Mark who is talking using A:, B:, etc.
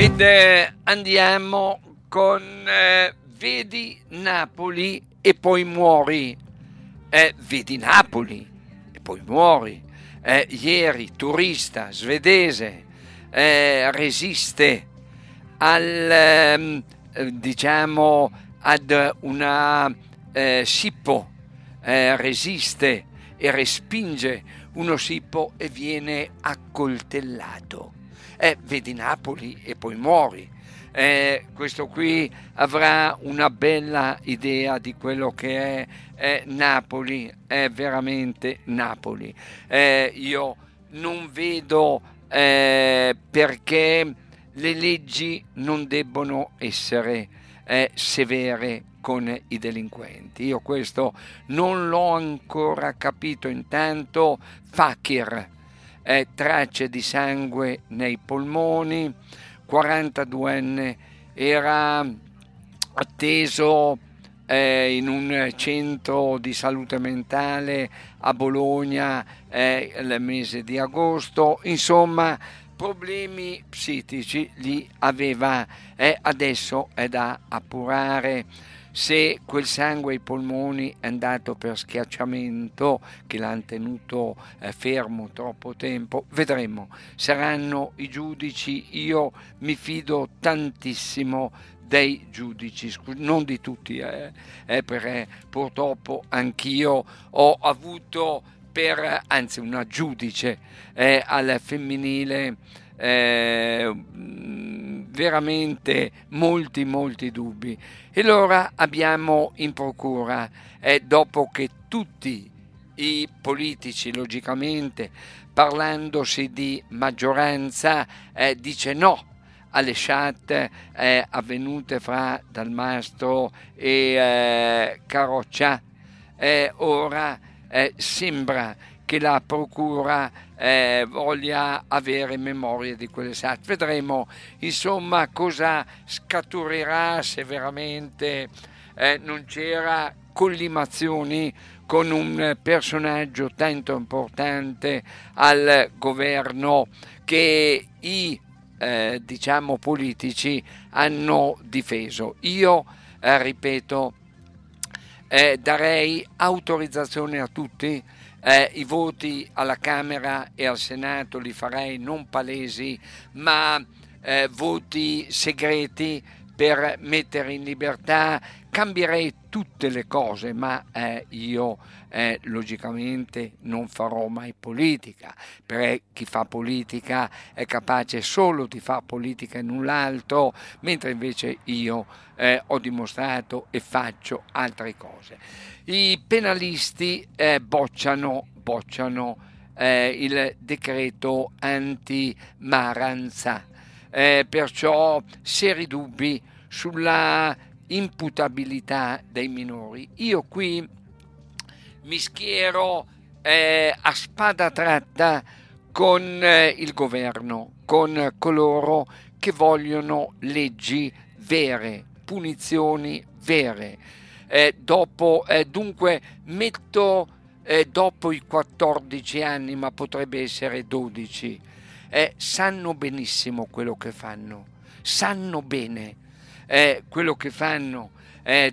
A: Ed andiamo con Vedi Napoli e poi muori. Vedi Napoli e poi muori. Ieri turista svedese resiste diciamo ad una sippo, resiste e respinge uno sippo e viene accoltellato. Vedi Napoli e poi muori. Questo qui avrà una bella idea di quello che è Napoli, è veramente Napoli. Io non vedo perché le leggi non debbono essere severe con i delinquenti. Io questo non l'ho ancora capito. Intanto Fakir, tracce di sangue nei polmoni, 42enne, era atteso in un centro di salute mentale a Bologna il mese di agosto. Insomma, problemi psichici li aveva. Adesso è da appurare se quel sangue ai polmoni è andato per schiacciamento che l'hanno tenuto fermo troppo tempo. Vedremo, saranno i giudici. Io mi fido tantissimo dei giudici, non di tutti, perché purtroppo anch'io ho avuto anzi una giudice al femminile veramente molti dubbi. E allora abbiamo in procura, dopo che tutti i politici logicamente parlandosi di maggioranza dice no alle chat avvenute fra Dal Mastro e Caroccia, ora sembra che la procura voglia avere memoria di quelle chat. Vedremo insomma cosa scaturirà, se veramente non c'era collimazioni con un personaggio tanto importante al governo che i diciamo politici hanno difeso. Io ripeto, darei autorizzazione a tutti. I voti alla Camera e al Senato li farei non palesi, ma voti segreti per mettere in libertà. Cambierei tutte le cose, ma io logicamente non farò mai politica, perché chi fa politica è capace solo di fare politica e null'altro, mentre invece io ho dimostrato e faccio altre cose. I penalisti bocciano il decreto anti-Maranza, perciò seri dubbi sulla imputabilità dei minori. Io qui mi schiero a spada tratta con il governo, con coloro che vogliono leggi vere, punizioni vere. Dunque metto dopo i 14 anni, ma potrebbe essere 12, sanno benissimo quello che fanno, sanno bene quello che fanno,